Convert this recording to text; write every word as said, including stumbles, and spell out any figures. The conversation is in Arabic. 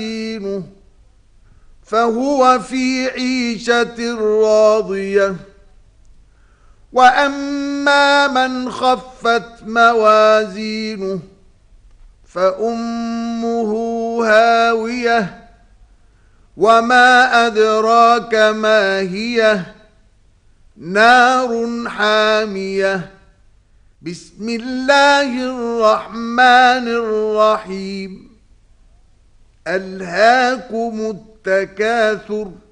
فهو في عيشة راضية وأما من خفت موازينه فأمه هاوية وما أدراك ما هي نار حامية بسم الله الرحمن الرحيم ألهاكم التكاثر